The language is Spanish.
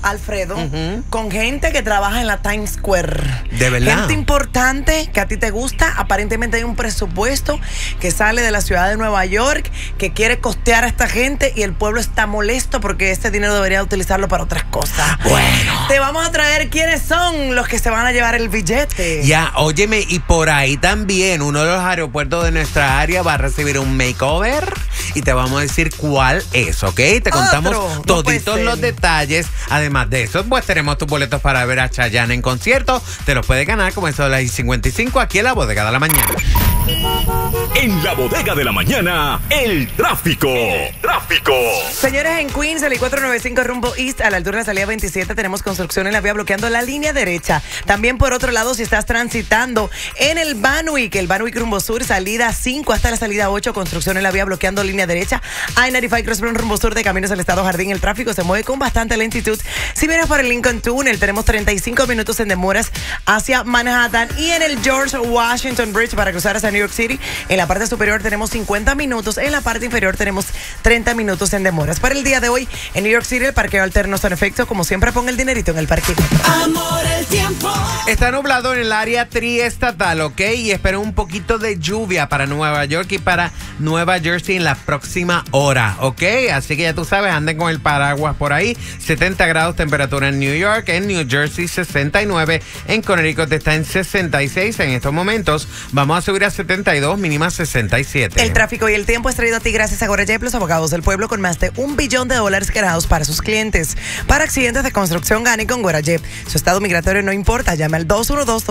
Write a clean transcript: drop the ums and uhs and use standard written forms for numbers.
Alfredo, con gente que trabaja en la Times Square. ¿De verdad? Gente importante que a ti te gusta. Aparentemente hay un presupuesto que sale de la ciudad de Nueva York que quiere costear a esta gente y el pueblo está molesto porque este dinero debería utilizarlo para otras cosas. Bueno. Te vamos a traer quiénes son los que se van a llevar el billete. Ya, óyeme, y por ahí también uno de los aeropuertos de nuestra área va a recibir un makeover y te vamos a decir cuál es, ¿ok? Te contamos toditos los detalles. Además de eso, pues tenemos tus boletos para ver a Chayanne en concierto. Te los puedes ganar como eso de las 55 aquí en la Bodega de la Mañana. En la Bodega de la Mañana, el tráfico. Señores, en Queens, el I-495 rumbo East, a la altura de la salida 27, tenemos construcción en la vía bloqueando la línea derecha. También, por otro lado, si estás transitando en el Banwick rumbo sur, salida 5 hasta la salida 8, construcción en la vía bloqueando línea derecha. I-95 Crossbrook rumbo sur de Caminos del Estado Jardín, el tráfico se mueve con bastante lentitud. Si vienes por el Lincoln Tunnel, tenemos 35 minutos en demoras hacia Manhattan, y en el George Washington Bridge para cruzar hacia New York City, en la parte superior tenemos 50 minutos, en la parte inferior tenemos 30 minutos en demoras. Para el día de hoy, en New York City, el parqueo alterno está en efecto. Como siempre, pon el dinerito en el parqueo. Amor, el tiempo. Está nublado en el área triestatal, ¿ok? Y espero un poquito de lluvia para Nueva York y para Nueva Jersey en la próxima hora, ¿ok? Así que ya tú sabes, anden con el paraguas por ahí. 70 grados temperatura en New York, en New Jersey 69, en Connecticut está en 66 en estos momentos. Vamos a subir a 72, mínima 67. El tráfico y el tiempo es traído a ti gracias a Gorajep, los abogados del pueblo con más de $1 billón ganados para sus clientes. Para accidentes de construcción, gane con Gorajep. Su estado migratorio no importa, llame al 212